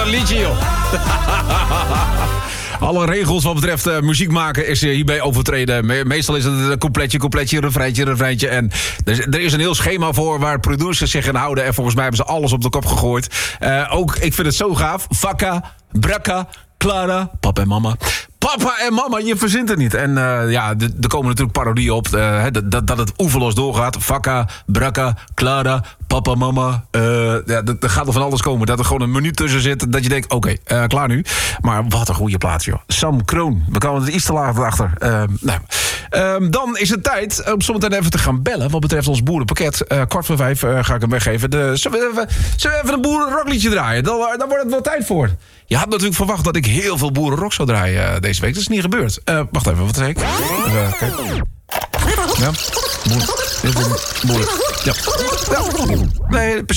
een liedje, joh. Alle regels wat betreft muziek maken is hierbij overtreden. Meestal is het een coupletje, refreintje. En er is een heel schema voor waar producers zich aan houden. En volgens mij hebben ze alles op de kop gegooid. Ook, ik vind het zo gaaf. Vakka, Brakka, Clara, papa en mama. Papa en mama, je verzint het niet. En er komen natuurlijk parodieën op dat het oeverloos doorgaat. Vakka, Brakka, Clara, papa, mama. Er gaat er van alles komen. Dat er gewoon een menu tussen zit. Dat je denkt, oké, klaar nu. Maar wat een goede plaats, joh. Sam Kroon. We komen er iets te laag achter. Dan is het tijd om zometeen even te gaan bellen. Wat betreft ons boerenpakket. 4:45 ga ik hem weggeven. Zullen we even een boerenrockliedje draaien? Dan wordt het wel tijd voor. Je had natuurlijk verwacht dat ik heel veel boerenrock zou draaien deze week. Dat is niet gebeurd. Wacht even, wat zei ik? Even kijken. Ja, boeren. Ja. Nee, precies.